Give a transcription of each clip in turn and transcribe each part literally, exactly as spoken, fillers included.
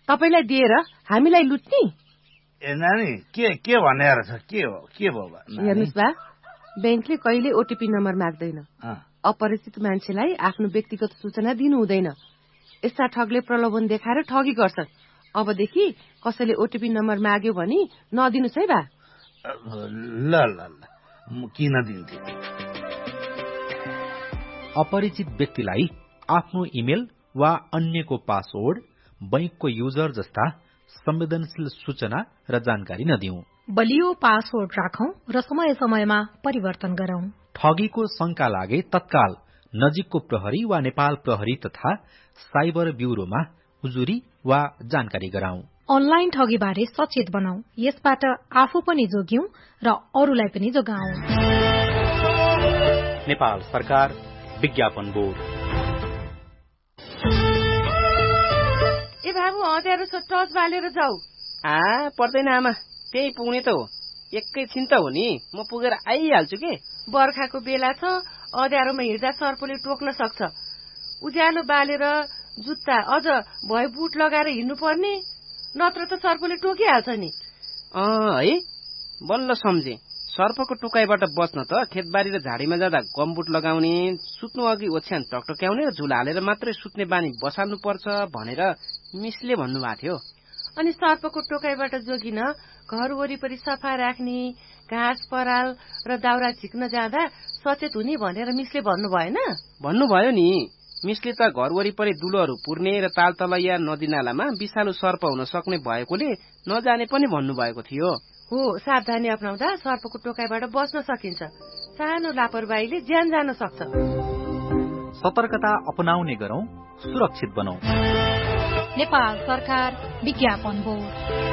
तपाईलाई दिएर हामीलाई लुट्ने? ए नानी के के भनेर छ? के हो के भयो? हेर्नुस् बा, ब्याङ्कले कहिले ओटीपी नम्बर माग्दैन। अपरिचित मान्छेलाई आफ्नो व्यक्तिगत सूचना दिनु हुँदैन। यस्ता ठगले प्रलोभन देखाएर ठगी गर्छन्। अबदेखि कसैले ओटीपी नम्बर माग्यो भने नदिनुस् है बा। ल ल ल म किन दिन्थे? अपरिचित व्यक्तिलाई आफ्नो इमेल वा अन्यको पासवर्ड, बैंकको युजर जस्ता संवेदनशील सूचना र जानकारी नदिऊ। बलियो पासवर्ड राखौं र समय समयमा परिवर्तन गरौं। ठगीको शंका लागे तत्काल नजिकको प्रहरी वा नेपाल प्रहरी तथा साइबर ब्यूरोमा उजुरी वा जानकारी गराउँ। अनलाइन ठगीबारे सचेत बनाऊ। यसबाट आफू पनि जोग्यौं र अरूलाई पनि जोगाऊ। नेपाल सरकार विज्ञापन बोर्ड। ए बाबु अँध्यारो छ, टर्च बालेर जाऊ। आ पर्दैन आमा, त्यही पुग्ने त हो। एकैछिन त हो नि, म पुगेर आइहाल्छु के। बर्खाको बेला छ, अँध्यारोमा हिँड्दा सर्पले टोक्न सक्छ। उज्यालो बालेर जुत्ता अझ भए बुट लगाएर हिँड्नु पर्ने, नत्र त सर्पले टोकिहाल्छ नि। अँ है, बल्ल सम्झे। सर्पको टोकाइबाट बच्न त खेतबारी र झाडीमा जाँदा गमबुट लगाउने, सुत्नु अघि ओछ्यान टकटक्याउने र झुला हालेर मात्रै सुत्ने बानी बसाल्नु पर्छ भनेर मिसले भन्नुभएको थियो। अनि सर्पको टोकाइबाट जोगिन घर वरिपरि सफा राख्ने, घाँस पराल र दाउरा झिक्न जाँदा सचेत हुने भनेर मिसले भन्नु भएन? भन्नुभयो नि। मिसले त घर वरिपरि दुलोहरू पुर्ने र तालतलैया नदीनालामा विषालु सर्प हुन सक्ने भएकोले नजाने पनि भन्नुभएको थियो। हो, सावधानी अपनाउँदा सर्पको टोकाइबाट बच्न सकिन्छ। सानो लापरवाहीले ज्यान जान सक्छ। सतर्कता अपनाउने गरौं, सुरक्षित बनौं। नेपाल सरकार विज्ञापन बोर्ड।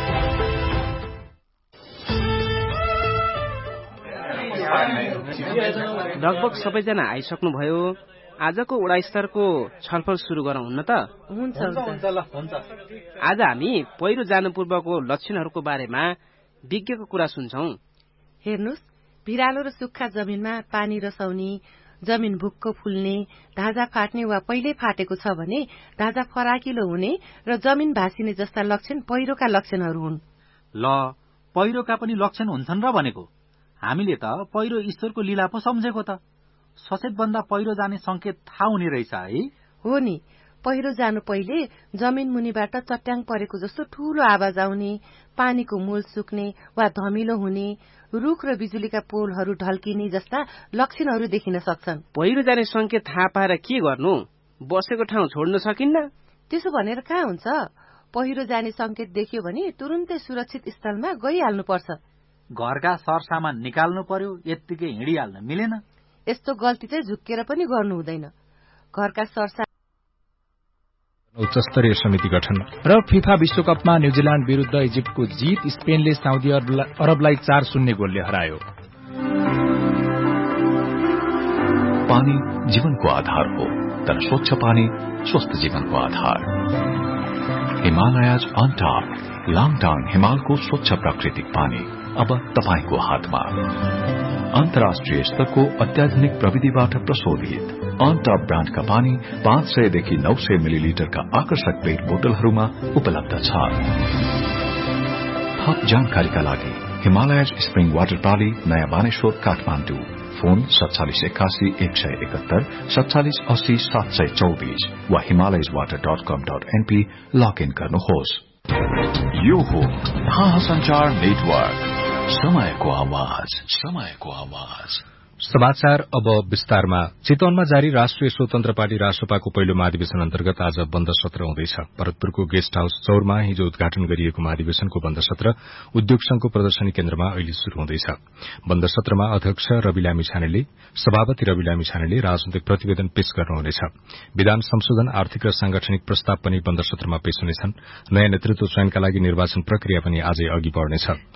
लगभग सबैजना आइसक्नुभयो। आजको वडा स्तरको छलफल सुरु गरौँ हुन्न त? हुन्छ हुन्छ ल हुन्छ। आज हामी पहिरो जानु पूर्वको लक्षणहरूको बारेमा विज्ञको कुरा सुन्छौं। हेर्नुस्, भिरालो र सुक्खा जमिनमा पानी रसाउने, जमिन भुक्क फुल्ने, ढाँचा फाट्ने वा पहिल्यै फाटेको छ भने ढाँचा फराकिलो हुने र जमिन भासिने जस्ता लक्षण पहिरोका लक्षणहरू हुन्। ल, पहिरोका पनि लक्षण हुन्छन् र भनेको? हामीले त पहिरो ईश्वरको लीला पो सम्झेको त। सचेत बन्दा पहिरो जाने संकेत थाहा हुने रहेछ है? हो नि, पहिरो जानु पहिले जमिन मुनिबाट चट्याङ परेको जस्तो ठूलो आवाज आउने, पानीको मूल सुक्ने वा धमिलो हुने, रुख र बिजुलीका पोलहरू ढल्किने जस्ता लक्षणहरू देखिन सक्छन्। पहिरो जाने संकेत थाहा पाएर के गर्नु? बसेको ठाउँ छोड्न सकिन्न? त्यसो भनेर कहाँ हुन्छ? पहिरो जाने संकेत देखियो भने तुरुन्तै सुरक्षित स्थलमा गइहाल्नुपर्छ। घरका सरसामान निकाल्नु पर्यो, यत्तिकै हिँडिहाल्न मिलेन। यस्तो गल्ती चाहिँ झुक्केर पनि गर्नु हुँदैन। घरका सरसामान उच्च स्तरीय समिति गठन र फिफा विश्वकपमा न्यूजील्याण्ड विरूद्ध इजिप्टको जीत, स्पेनले साउदी अरबलाई चार शून्य गोलले हरायो। पानी जीवनको आधार हो, तर स्वच्छ पानी स्वस्थ जीवनको आधार। हिमालयज अनटॉप लाङटाङ हिमालको स्वच्छ प्राकृतिक पानी अब तपाईको हातमा। अन्तर्राष्ट्रिय स्तरको अत्याधुनिक प्रविधिबाट प्रशोधित अनटॉप ब्रान्डका पानी पाँच सय देखि नौ सय मिलिलिटरका आकर्षक पेट बोतलहरूमा उपलब्ध छ। थप जानकारीका लागि हिमालयज स्प्रिङ वाटर प्रणाली, नयाँ बानेश्वर, काठमाडौँ। फोन सत्तालिस एकासी एक सय एकहत्तर सत्तालिस अस्सी सात सय चौबिस वा हिमालयज वाटर डट कम डट एनपी लगइन गर्नुहोस्। यो हो थाहा संचार नेटवर्क, समयको आवाज, समयको आवाज। समाचार अब विस्तारमा। चितवनमा जारी राष्ट्रिय स्वतन्त्र पार्टी रासपाको पहिलो महाधिवेशन अन्तर्गत आज बन्द सत्र हुँदैछ। भरतपुरको गेस्ट हाउस चौरमा हिजो उद्घाटन गरिएको महाधिवेशनको बन्द सत्र उद्योग संघको प्रदर्शनी केन्द्रमा अहिले शुरू हुँदैछ। बन्द सत्रमा अध्यक्ष रवि लामी छानेले, सभापति रवि लामी छानेले राजनैतिक प्रतिवेदन पेश गर्नुहुनेछ। विधान संशोधन, आर्थिक र सांगठनिक प्रस्ताव पनि बन्द सत्रमा पेश हुनेछन्। नयाँ नेतृत्व चयनका लागि निर्वाचन प्रक्रिया पनि आजै अघि बढ़नेछ।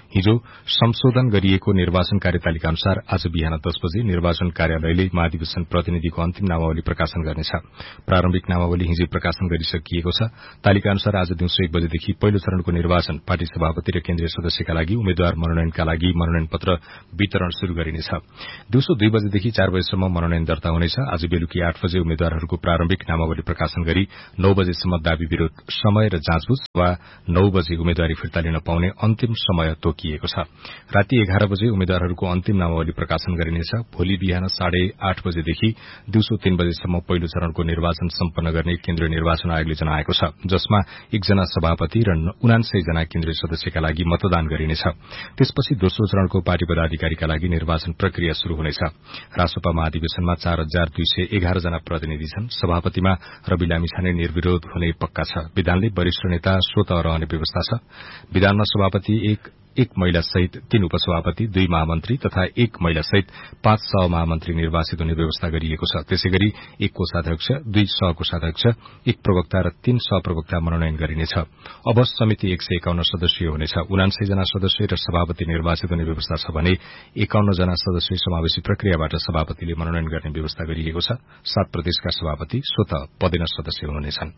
हिजो संशोधन गरिएको निर्वाचन कार्यतालिका अनुसार आज बिहान दस बजे निर्वाचन कार्यालयले महाधिवेशन प्रतिनिधिको अन्तिम नामावली प्रकाशन गर्नेछ। प्रारम्भिक नामावली हिजै प्रकाशन गरिसकिएको छ। तालिका अनुसार आज दिउँसो एक बजेदेखि पहिलो चरणको निर्वाचन पार्टी सभापति र केन्द्रीय सदस्यका लागि उम्मेद्वार मनोनयनका लागि मनोनयन पत्र वितरण शुरू गरिनेछ। दिउँसो दुई बजेदेखि चार बजेसम्म मनोनयन दर्ता हुनेछ। आज बेलुकी आठ बजे उम्मेद्वारहरूको प्रारम्भिक नामावली प्रकाशन गरी नौ बजेसम्म दावी विरोध समय र जाँचबुझ वा नौ बजे उम्मेद्वारी फिर्ता लिन पाउने अन्तिम समय तोकिएको छ। राति एघार बजे उम्मेद्वारहरूको अन्तिम नामावली प्रकाशन गरिनेछ। भोलि बिहान साढे आठ बजेदेखि दिउँसो तीन बजेसम्म पहिलो चरणको निर्वाचन सम्पन्न गर्ने केन्द्रीय निर्वाचन आयोगले जनाएको छ, जसमा एकजना सभापति र उनान्सय जना केन्द्रीय सदस्यका लागि मतदान गरिनेछ। त्यसपछि दोस्रो चरणको पार्टी पदाधिकारीका लागि निर्वाचन प्रक्रिया शुरू हुनेछ। रासोपा महाधिवेशनमा चार हजार दुई सय एघार जना प्रतिनिधि छन्। सभापतिमा रवि लामिछाने निर्विरोध हुने पक्का छ। विधानले वरिष्ठ नेता स्वतः रहने व्यवस्था छ। विधानमा सभापति एक एक महिला सहित तीन उपसभापति, दुई महामन्त्री तथा एक महिला सहित पाँच सहमहामन्त्री निर्वाचित हुने व्यवस्था गरिएको छ। त्यसै गरी एक कोषाध्यक्ष, दुई सहकोषाध्यक्ष, एक प्रवक्ता र तीन सहप्रवक्ता मनोनयन गरिनेछ। अब समिति एक सय एकाउन्न सदस्यीय हुनेछ। उनान्सय जना सदस्य र सभापति निर्वाचित हुने व्यवस्था छ भने एकाउन्न जना सदस्य समावेशी प्रक्रियाबाट सभापतिले मनोनयन गर्ने व्यवस्था गरिएको छ। सात प्रदेशका सभापति स्वतः पदेन सदस्य हुनेछन्।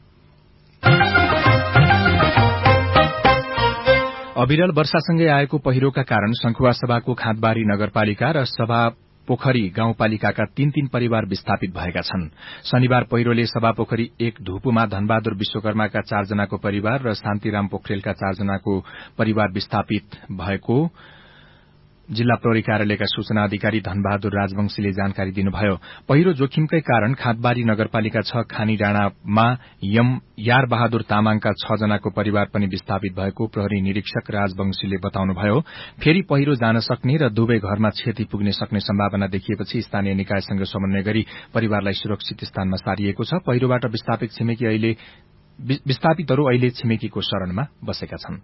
अविरल वर्षासँगै आएको पहिरोका कारण संखुवासभाको खाँदबारी नगरपालिका र सभा पोखरी गाउँपालिकाका तीन तीन परिवार विस्थापित भएका छन्। शनिबार पहिरोले सभापोखरी एक ढुपुमा धनबहादुर विश्वकर्माका चारजनाको परिवार र शान्तिराम पोखरेलका चारजनाको परिवार विस्थापित भएको जिल्ला प्रहरी कार्यालयका सूचना अधिकारी धनबहादुर राजवंशीले जानकारी दिनुभयो। पहिरो जोखिमकै कारण खाँदबारी नगरपालिका छ खानी डाँडामा यम यार बहादुर तामाङका छ जनाको परिवार पनि विस्थापित भएको प्रहरी निरीक्षक राजवंशीले बताउनुभयो। फेरि पहिरो जान सक्ने र दुवै घरमा क्षति पुग्ने सक्ने सम्भावना देखिएपछि स्थानीय निकायसँग समन्वय गरी परिवारलाई सुरक्षित स्थानमा सारिएको छ। पहिरोबाट विस्थापित छिमेकी अहिले विस्थापितहरू अहिले छिमेकीको शरणमा बसेका छन्।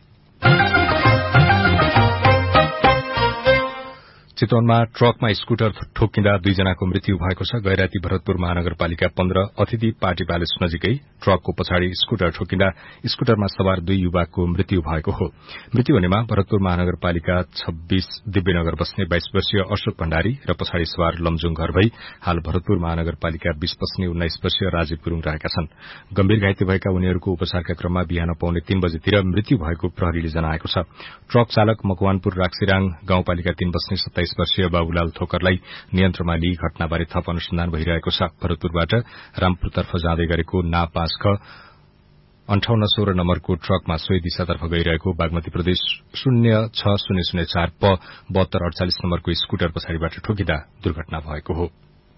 चितवनमा ट्रकमा स्कूटर ठोकिँदा दुईजनाको मृत्यु भएको छ। गैराती भरतपुर महानगरपालिका पन्ध्र अतिथि पार्टी प्यालेस नजिकै ट्रकको पछाडि स्कूटर ठोकिँदा स्कूटरमा सवार दुई युवकको मृत्यु भएको हो। मृत्यु हुनेमा भरतपुर महानगरपालिका छब्बीस दिव्यनगर बस्ने बाइस वर्षीय अशोक भण्डारी र पछाडि सवार लमजुङ घर भई हाल भरतपुर महानगरपालिका बीस बस्ने उन्नाइस वर्षीय राजीव गुरूङ रहेका छन्। गम्भीर घाइते भएका उनीहरूको उपचारका क्रममा बिहान पाउने तीन बजेतिर मृत्यु भएको प्रहरीले जनाएको छ। ट्रक चालक मकवानपुर राक्सिराङ गाउँपालिका तीन बस्ने सत्ताइस वर्षीय बाबुलाल थोकरलाई नियन्त्रणमा लिई घटनाबारे थप अनुसन्धान भइरहेको छ। भरतपुरबाट रामपुरतर्फ जाँदै गरेको ना पाँच ख अन्ठाउन्न सोह्र नम्बरको ट्रकमा सोही दिशातर्फ गइरहेको बागमती प्रदेश शून्य छ शून्य शून्य चार प बहत्तर अडचालिस नम्बरको स्कूटर पछाडिबाट ठोकिँदा दुर्घटना भएको हो।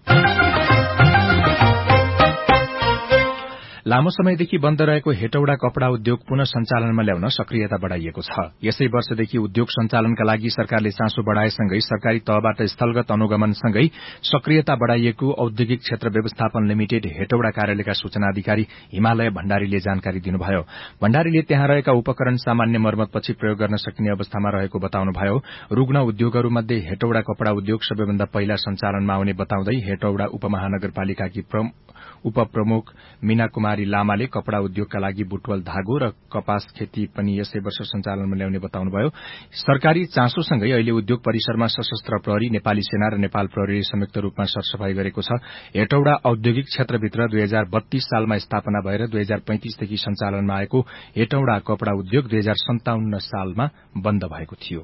लामो समयदेखि बन्द रहेको हेटौडा कपड़ा उद्योग पुनः सञ्चालनमा ल्याउन सक्रियता बढ़ाइएको छ। यसै वर्षदेखि उद्योग सञ्चालनका लागि सरकारले चासो बढ़ाएसँगै सरकारी तहबाट स्थलगत अनुगमनसँगै सक्रियता बढ़ाइएको औद्योगिक क्षेत्र व्यवस्थापन लिमिटेड हेटौडा कार्यालयका सूचना अधिकारी हिमालय भण्डारीले जानकारी दिनुभयो। भण्डारीले त्यहाँ रहेका उपकरण सामान्य मर्मतपछि प्रयोग गर्न सकिने अवस्थामा रहेको बताउनुभयो। रुग्ण उद्योगहरूमध्ये हेटौडा कपड़ा उद्योग सबैभन्दा पहिला सञ्चालनमा आउने बताउँदै हेटौडा उपमहानगरपालिकाकी उपप्रमुख मीना कुमारी लामाले कपड़ा उद्योगका लागि बुटवल धागो र कपास खेती पनि यसै वर्ष सञ्चालनमा ल्याउने बताउनुभयो। सरकारी चासोसँगै अहिले उद्योग परिसरमा सशस्त्र प्रहरी, नेपाली सेना र नेपाल प्रहरीले संयुक्त रूपमा सरसफाई गरेको छ। हेटौडा औद्योगिक क्षेत्रभित्र दुई हजार बत्तीस सालमा स्थापना भएर दुई हजार पैंतिसदेखि सञ्चालनमा आएको हेटौडा कपड़ा उद्योग दुई हजार सन्ताउन्न सालमा बन्द भएको थियो।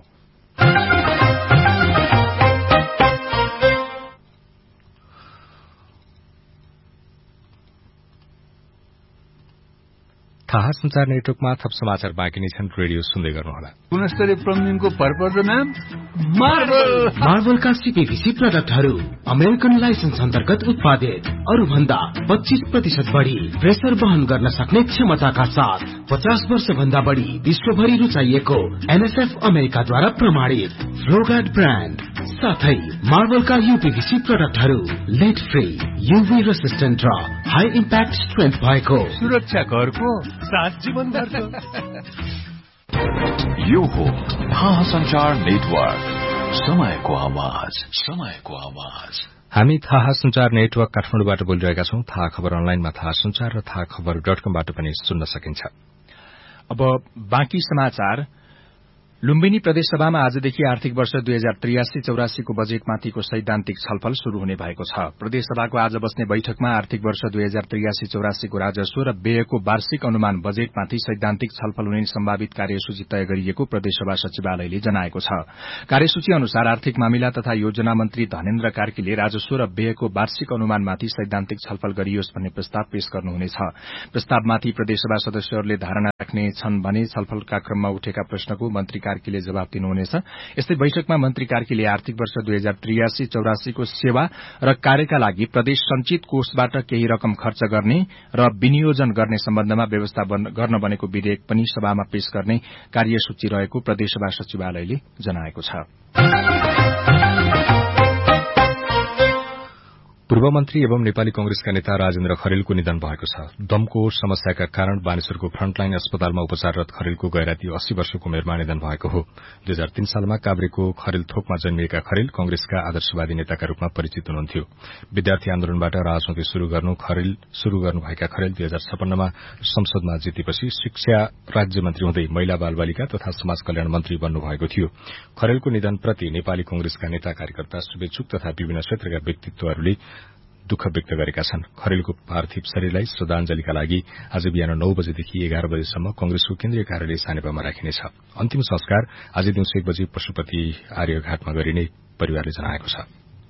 थाहा संचार नेटवर्कमा थप समाचार बाँकी नै छन्। रेडियो सुन्दै गर्नुहोला। गुणस्तरीय प्लम्बिङको भरपर्दो नाम मार्बल। मार्बलका सीपीभीसी प्रोडक्टहरू अमेरिकन लाइसेन्स अन्तर्गत उत्पादित, अरू भन्दा पच्चीस प्रतिशत बढ़ी प्रेसर वहन गर्न सक्ने क्षमताका साथ पचास वर्ष भन्दा बढ़ी विश्वभरि रुचाइएको एनएसएफ अमेरिकाद्वारा प्रमाणित फ्लोगार्ड ब्रान्ड साथै मार्बलका यूपीभीसी प्रोडक्टहरू लेड फ्री, यूभी रेसिस्टेन्ट र हाई इम्प्याक्ट स्ट्रेन्थ भएको सुरक्षा घरको सात जीवन भर्छ। यो हो थाहा संचार नेटवर्क, समयको आवाज, समयको आवाज। हामी थाहा संचार नेटवर्क काठमाडौँबाट बोलिरहेका छौं। थाहा खबर अनलाइनमा थाहा संचार र थाहा खबर डट कमबाट पनि सुन्न सकिन्छ। अब बाँकी समाचार। लुम्बिनी प्रदेशसभामा आजदेखि आर्थिक वर्ष दुई हजार त्रियासी चौरासीको बजेटमाथिको सैद्धान्तिक छलफल शुरू हुने भएको छ। प्रदेशसभाको आज बस्ने बैठकमा आर्थिक वर्ष दुई हजार त्रियासी चौरासीको राजस्व र व्ययको वार्षिक अनुमान बजेटमाथि सैद्धान्तिक छलफल हुने सम्भावित कार्यसूची तय गरिएको प्रदेशसभा सचिवालयले जनाएको छ। कार्यसूची अनुसार आर्थिक मामिला तथा योजना मन्त्री धनेन्द्र कार्कीले राजस्व र व्ययको वार्षिक अनुमानमाथि सैद्धान्तिक छलफल गरियोस् भन्ने प्रस्ताव पेश गर्नुहुनेछ। प्रस्तावमाथि प्रदेशसभा सदस्यहरूले धारणा राख्नेछन् भने छलफलका क्रममा उठेका प्रश्नको मन्त्री कार्कीले जवाब दिनुहुनेछ। यस्तै बैठकमा मन्त्री कार्कीले आर्थिक वर्ष दुई हजार त्रियासी चौरासीको सेवा र कार्यका लागि प्रदेश संचित कोषबाट केही रकम खर्च गर्ने र विनियोजन गर्ने सम्बन्धमा व्यवस्था गर्न बनेको विधेयक पनि सभामा पेश गर्ने कार्यसूची रहेको प्रदेशसभा सचिवालयले जनाएको छ। पूर्व मन्त्री एवं नेपाली कंग्रेसका नेता राजेन्द्र खरेलको निधन भएको छ। दमको समस्याका कारण बानेश्वरको फ्रन्टलाइन अस्पतालमा उपचाररत खरेलको गैराती अस्सी वर्षको उमेरमा निधन भएको हो। दुई हजार तीन सालमा काभ्रेको खरेल थोकमा जन्मिएका खरेल कंग्रेसका आदर्शवादी नेताका रूपमा परिचित हुनुहुन्थ्यो। विद्यार्थी आन्दोलनबाट राजनीति शुरू गर्नु खरेल शुरू गर्नुभएका खरेल दुई हजार छप्पन्नमा संसदमा जितेपछि शिक्षा राज्य मन्त्री हुँदै महिला बालबालिका तथा समाज कल्याण मन्त्री बन्नुभएको थियो। खरेलको निधनप्रति नेपाली कंग्रेसका नेता कार्यकर्ता शुभेच्छुक तथा विभिन्न क्षेत्रका व्यक्तित्वहरूले दुःख व्यक्त गरेका छन्। खरेलको पार्थिव शरीरलाई श्रद्धाञ्जलीका लागि आज बिहान नौ बजेदेखि एघार बजेसम्म कंग्रेसको केन्द्रीय कार्यालय सानेपामा राखिनेछ। अन्तिम संस्कार आज दिउँसो एक बजे पशुपति आर्यघाटमा गरिने परिवारले जनाएको छ।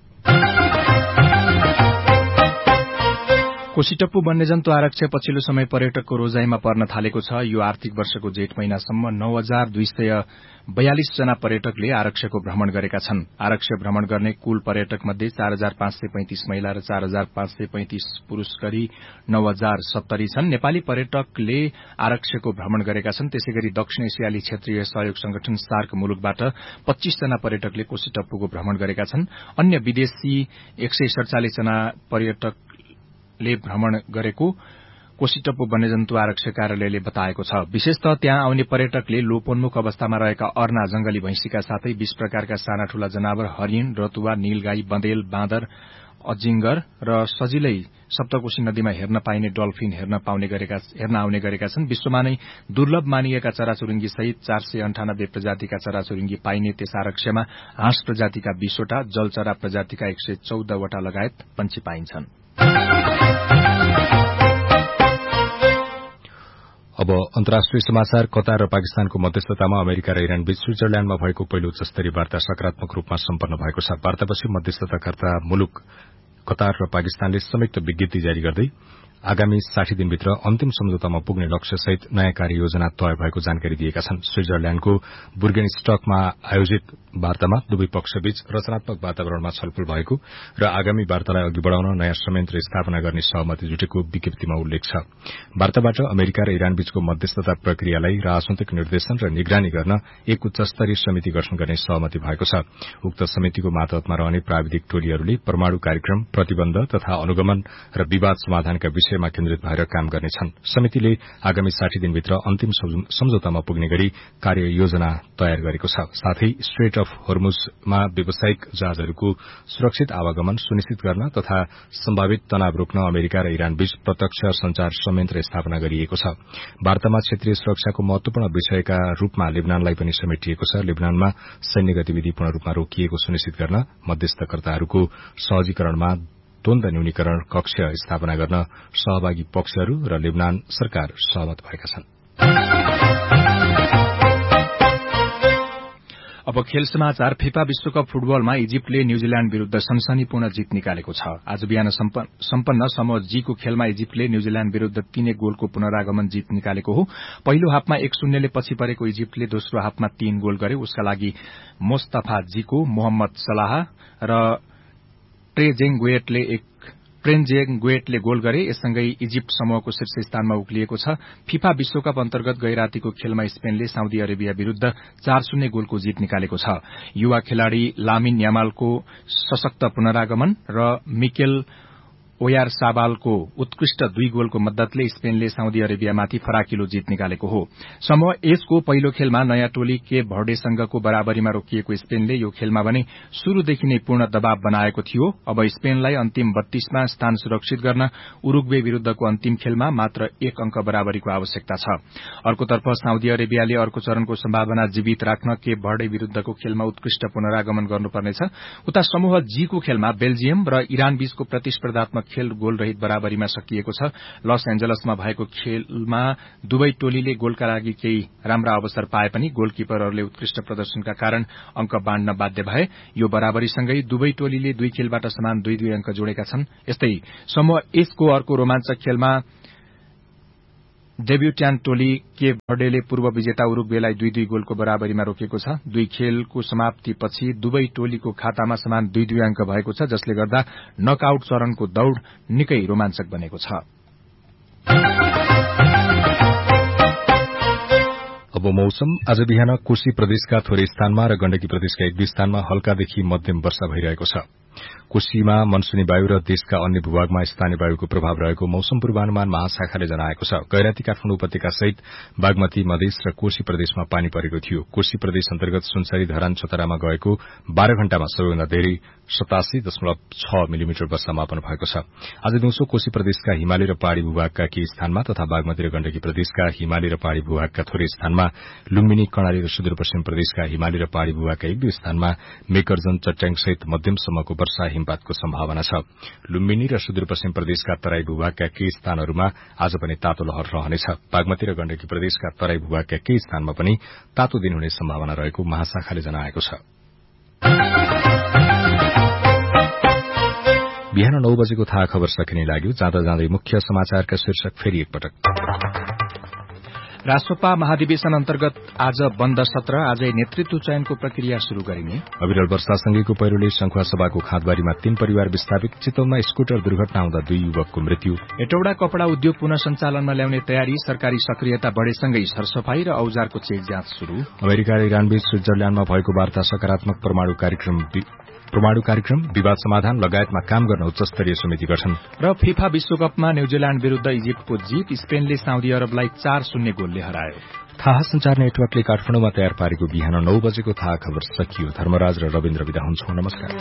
कोशीटप्पु वन्यजन्तु आरक्ष पछिल्लो समय पर्यटकको रोजाइमा पर्न थालेको छ। यो आर्थिक वर्षको जेठ महिनासम्म नौ हजार दुई सय बयालिस जना पर्यटकले आरक्षको भ्रमण गरेका छन्। आरक्ष भ्रमण गर्ने कुल पर्यटक मध्ये चार हजार पाँच सय पैंतिस महिला र चार हजार पाँच सय पैंतिस पुरूष गरी नौ हजार सत्तरी छन्। नेपाली पर्यटकले आरक्षको भ्रमण गरेका छन्। त्यसै गरी दक्षिण एसियाली क्षेत्रीय सहयोग संगठन सार्क मुलुकबाट पच्चीस जना पर्यटकले कोशीटप्पुको भ्रमण गरेका छन्। अन्य विदेशी एक सय सड़चालिस जना पर्यटक ले भ्रमण गरेको कोशीटप्पु वन्यजन्तु आरक्ष कार्यालयले बताएको छ। विशेषतः त्यहाँ आउने पर्यटकले लोपोन्मुख अवस्थामा रहेका अर्ना जंगली भैंसीका साथै बीस प्रकारका साना ठूला जनावर हरिण, रतुवा, नीलगाई, बँदेल, बाँदर, अजिंगर र सजिलै सप्तकोशी नदीमा हेर्न पाइने डल्फिन हेर्न पाउने गरेका हेर्न आउने गरेका छन्। विश्वमा नै दुर्लभ मानिएका चराचुरुङ्गी सहित चार सय अन्ठानब्बे प्रजातिका चराचुरुङ्गी पाइने त्यस आरक्षमा हाँस प्रजातिका बीसवटा, जलचरा प्रजातिका एक सय चौधवटा लगायत पंक्षी पाइन्छन्। अब अन्तर्राष्ट्रिय समाचार। कतार र पाकिस्तानको मध्यस्थतामा अमेरिका र इरान बीच स्विजरल्याण्डमा भएको पहिलो उच्चस्तरीय वार्ता सकारात्मक रूपमा सम्पन्न भएको छ। वार्तापछि मध्यस्थताकर्ता मुलुक कतार र पाकिस्तानले संयुक्त विज्ञप्ति जारी गर्दै आगामी साठी दिनभित्र अन्तिम सम्झौतामा पुग्ने लक्ष्यसहित नयाँ कार्ययोजना तय भएको जानकारी दिएका छन्। स्विजरल्याण्डको बुर्गेनस्टकमा आयोजित वार्तामा दुवै पक्षबीच रचनात्मक वातावरणमा छलफल भएको र आगामी वार्तालाई अघि बढ़ाउन नयाँ संयन्त्र स्थापना गर्ने सहमति जुटेको विज्ञप्तिमा उल्लेख छ। वार्ताबाट अमेरिका र इरान बीचको मध्यस्थता प्रक्रियालाई राजनैतिक निर्देशन र निगरानी गर्न एक उच्चस्तरीय समिति गठन गर्ने सहमति भएको छ। उक्त समितिको मातहतमा रहने प्राविधिक टोलीहरूले परमाणु कार्यक्रम, प्रतिबन्ध तथा अनुगमन र विवाद समाधानका विषयमा केन्द्रित भएर काम गर्नेछन्। समितिले आगामी साठी दिनभित्र अन्तिम सम्झौतामा पुग्ने गरी कार्ययोजना तयार गरेको छ। साथै स्ट्रेट अफ हर्मुजमा व्यावसायिक जहाजहरूको सुरक्षित आवागमन सुनिश्चित गर्न तथा सम्भावित तनाव रोक्न अमेरिका र इरान बीच प्रत्यक्ष संचार संयन्त्र स्थापना गरिएको छ। वार्तामा क्षेत्रीय सुरक्षाको महत्वपूर्ण विषयका रूपमा लेबनानलाई पनि समेटिएको छ। लेबनानमा सैन्य गतिविधि पूर्ण रूपमा रोकिएको सुनिश्चित गर्न मध्यस्थकर्ताहरूको सहजीकरणमा द्वन्द न्यूनीकरण कक्ष स्थापना गर्न सहभागी पक्षहरू र लेबनान सरकार सहमत भएका छन्। अब खेल समाचार। फिफा विश्वकप फुटबलमा इजिप्टले न्यूजील्याण्ड विरूद्ध सनसनीपूर्ण जीत निकालेको छ। आज बिहान सम्पन्न समूह जीको खेलमा इजिप्टले न्यूजील्याण्ड विरूद्ध तीन एक गोलको पुनरागमन जीत निकालेको हो। पहिलो हाफमा एक शून्यले पछि परेको इजिप्टले दोस्रो हाफमा तीन गोल गरे। उसका लागि मोस्तफा जीको, मोहम्मद सलाह र ट्रेजेङ्गुएटले एक ट्रेन्जेङ्गुएटले गोल गरे। यससँगै इजिप्ट समूहको शीर्ष स्थानमा उक्लिएको छ। फिफा विश्वकप अन्तर्गत गैरातीको खेलमा स्पेनले साउदी अरेबिया विरूद्ध चार शून्य गोलको जीत निकालेको छ। युवा खेलाड़ी लामिन यामालको सशक्त पुनरागमन र मिकेल ओयार साबालको उत्कृष्ट दुई गोलको मद्दतले स्पेनले साउदी अरेबियामाथि फराकिलो जित निकालेको हो। समूह एसको पहिलो खेलमा नयाँ टोली केप भर्डेसँगको बराबरीमा रोकिएको स्पेनले यो खेलमा भने शुरूदेखि नै पूर्ण दबाव बनाएको थियो। अब स्पेनलाई अन्तिम बत्तीसमा स्थान सुरक्षित गर्न उरुग्वे विरूद्धको अन्तिम खेलमा मात्र एक अंक बराबरीको आवश्यकता छ। अर्कोतर्फ साउदी अरेबियाले अर्को चरणको सम्भावना जीवित राख्न केप भर्डे विरूद्धको खेलमा उत्कृष्ट पुनरागमन गर्नुपर्नेछ। उता समूह जीको खेलमा बेल्जियम र इरान बीचको प्रतिस्पर्धात्मक खेल गोलरहित बराबरीमा सकिएको छ। लस एन्जलसमा भएको खेलमा दुवै टोलीले गोलका लागि केही राम्रा अवसर पाए पनि गोलकिपरहरूले उत्कृष्ट प्रदर्शनका कारण अंक बाँड्न बाध्य भए। यो बराबरीसँगै दुवै टोलीले दुई खेलबाट समान दुई दुई अंक जोडेका छन्। यस्तै समूह एसको अर्को रोमाञ्चक खेलमा डेब्युट्यान्ट टोली केप भर्डेले पूर्व विजेता उरुग्वेलाई दुई दुई गोलको बराबरीमा रोकेको छ। दुई खेलको समाप्तिपछि दुवै टोलीको खातामा समान दुई दुई अंक भएको छ, जसले गर्दा नकआउट चरणको दौड़ निकै रोमाञ्चक बनेको छ। अब मौसम। आज बिहान कोशी प्रदेशका थोरै स्थानमा र गण्डकी प्रदेशका एक दुई स्थानमा हल्कादेखि मध्यम वर्षा भइरहेको छ। कोशीमा मनसुनी वायु र देशका अन्य भूभागमा स्थानीय वायुको प्रभाव रहेको मौसम पूर्वानुमान महाशाखाले जनाएको छ। गैराती काठमाडौँ उपत्यका सहित बागमती मधेस र कोशी प्रदेशमा पानी परेको थियो। कोशी प्रदेश अन्तर्गत सुनसरी धरान चतरामा गएको बाह्र घण्टामा सबैभन्दा धेरै सतासी दशमलव छ मिलिमिटर वर्षा मापन भएको छ। आज दिउँसो कोशी प्रदेशका हिमाली र पहाड़ी भूभागका केही स्थानमा तथा बागमती र गण्डकी प्रदेशका हिमाली र पहाड़ी भूभागका थोरै स्थानमा, लुम्बिनी कर्णाली र सुदूरपश्चिम प्रदेशका हिमाली र पहाड़ी भूभागका एक दुई स्थानमा मेकर्जन चट्याङ सहित मध्यमसम्मको वर्षा हिमपातको सम्भावना छ। लुम्बिनी र सुदूरपश्चिम प्रदेशका तराई भूभागका केही स्थानहरूमा आज पनि तातो लहर रहनेछ। बागमती र गण्डकी प्रदेशका तराई भूभागका केही स्थानमा पनि तातो दिन हुने सम्भावना रहेको महाशाखाले जनाएको छ। बिहान नौ बजेको थाहा खबर सकिने लाग्यो। जाँदा जाँदै मुख्य समाचारका शीर्षक फेरि एकपटक। राष्ट्रपा महाधिवेशन अन्तर्गत आज बन्द सत्र। आजै नेतृत्व चयनको प्रक्रिया शुरू गरिने। अविरल वर्षासँगैको पहिरोले संखुवा सभाको खाँदबारीमा तीन परिवार विस्थापित। चितवनमा स्कूटर दुर्घटना हुँदा दुई युवकको मृत्यु। एटौडा कपड़ा उद्योग पुनः सञ्चालनमा ल्याउने तयारी। सरकारी सक्रियता बढ़ेसँगै सरसफाई र औजारको चेक जाँच शुरू। अमेरिका र इरानबीच स्विट्जरल्याण्डमा भएको वार्ता सकारात्मक परमाणु कार्यक्रम परमाणु कार्यक्रम विवाद समाधान लगायतमा काम गर्न उच्चस्तरीय समिति गठन। र फिफा विश्वकपमा न्यूजील्याण्ड विरूद्ध इजिप्टको जीत। स्पेनले साउदी अरबलाई चार शून्य गोलले हरायो। थाहा संचार नेटवर्कले काठमाडौँमा तयार पारेको बिहान नौ बजेको थाहा खबर सकियो। धर्मराज र रविन्द्र विदा हुन्छौं। नमस्कार।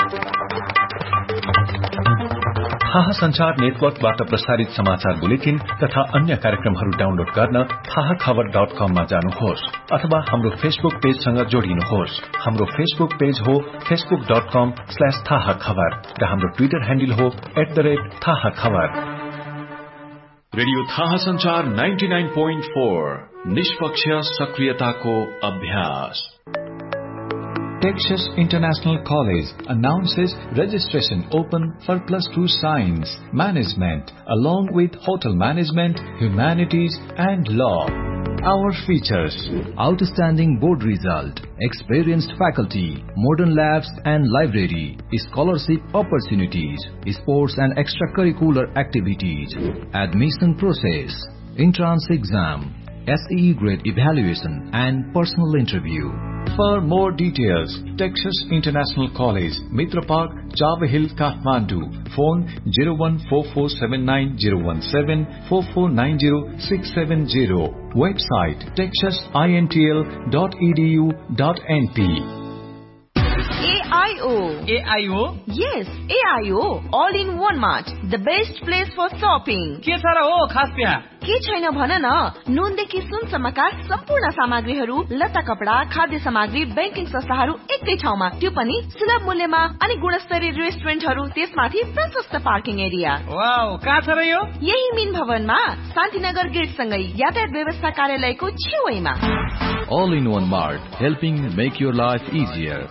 थाहा संचार नेटवर्कबाट प्रसारित समाचार बुलेटिन तथा अन्य कार्यक्रमहरू डाउनलोड गर्न थाहा खबर डट कममा जानुहोस् अथवा हाम्रो फेसबुक पेजसँग जोडिनुहोस्। हाम्रो फेसबुक पेज हो फेसबुक डट कम स्ल्याश थाहा खबर र हाम्रो ट्विटर ह्यान्डल हो एट द रेट थाहा खबर। रेडियो थाहा संचार नाइन्टी नाइन पोइन्ट फोर निष्पक्ष सक्रियताको अभ्यास। Texas International College announces registration open for plus two science, management, along with hotel management, humanities, and law. Our features: outstanding board result, experienced faculty, modern labs and library, scholarship opportunities, sports and extracurricular activities, admission process, entrance exam, S E E grade evaluation, and personal interview. For more details, Texas International College, Mitra Park, Java Hill, Kathmandu. Phone zero one four four seven nine zero one seven four four nine zero six seven zero. Website texas intl dot e d u dot n p. A I O. A I O? Yes, A I O. All in one mart. The best place for shopping. के छ र हो खास त्यहाँ? के छैन भन न। नुनदेखि सुनसम्मका सम्पूर्ण सामग्रीहरू, लत्ता कपडा, खाद्य सामग्री, ब्याङ्किङ संस्थाहरू एकै ठाउँमा, त्यो पनि सुलभ मूल्यमा। अनि गुणस्तरीय रेस्टुरेन्टहरू, त्यसमाथि प्रशस्त पार्किङ एरिया। वाउ, कहाँ छ र यो? यही मिन भवनमा शान्तिनगर गेट सँगै यातायात व्यवस्था कार्यालयको छेउमा। All in one mart, helping make your life easier.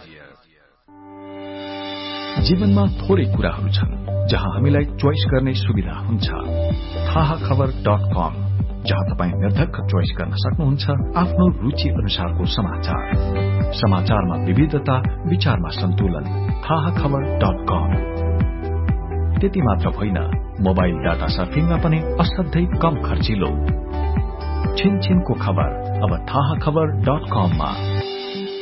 जीवनमा थोरै कुराहरू छन् जहाँ हामीलाई चोइस गर्ने सुविधा हुन्छ। थाहा खबर डट कम, जहाँ तपाईँ निर्धक्क चोइस गर्न सक्नुहुन्छ आफ्नो रुचि अनुसारको समाचार। समाचारमा विविधता, विचारमा सन्तुलन। थाहा खबर डट कम। त्यति मात्र होइन, मोबाइल डाटा सर्फिङमा पनि असाध्यै कम खर्चिलो। छिनछिनको खबर अब थाहा खबर डट कममा।